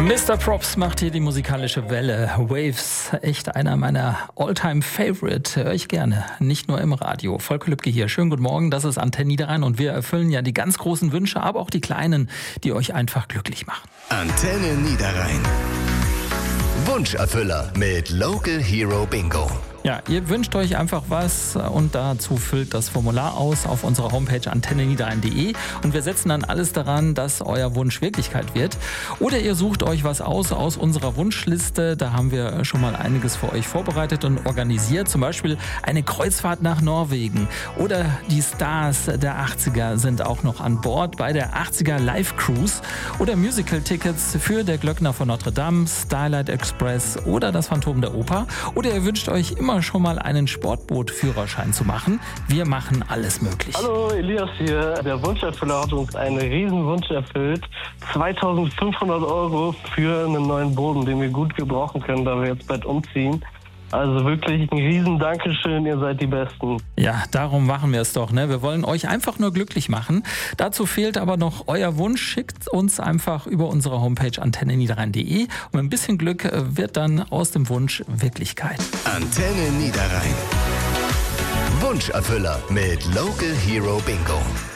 Mr. Props macht hier die musikalische Welle. Waves, echt einer meiner All-Time-Favorite. Höre ich gerne, nicht nur im Radio. Volker Lübke hier. Schönen guten Morgen, das ist Antenne Niederrhein und wir erfüllen ja die ganz großen Wünsche, aber auch die kleinen, die euch einfach glücklich machen. Antenne Niederrhein. Wunscherfüller mit Local Hero Bingo. Ja, ihr wünscht euch einfach was und dazu füllt das Formular aus auf unserer Homepage antenneniederrhein.de und wir setzen dann alles daran, dass euer Wunsch Wirklichkeit wird. Oder ihr sucht euch was aus unserer Wunschliste, da haben wir schon mal einiges für euch vorbereitet und organisiert, zum Beispiel eine Kreuzfahrt nach Norwegen oder die Stars der 80er sind auch noch an Bord bei der 80er Live Cruise oder Musical-Tickets für der Glöckner von Notre Dame, Starlight Express oder das Phantom der Oper oder ihr wünscht euch immer schon mal einen Sportboot-Führerschein zu machen. Wir machen alles möglich. Hallo, Elias hier. Der Wunscherfüller hat uns einen riesen Wunsch erfüllt. 2.500 € für einen neuen Boden, den wir gut gebrauchen können, da wir jetzt bald umziehen. Also wirklich ein riesen Dankeschön, ihr seid die Besten. Ja, darum machen wir es doch, ne? Wir wollen euch einfach nur glücklich machen. Dazu fehlt aber noch euer Wunsch. Schickt uns einfach über unsere Homepage antenneniederrhein.de und mit ein bisschen Glück wird dann aus dem Wunsch Wirklichkeit. Antenne Niederrhein. Wunscherfüller mit Local Hero Bingo.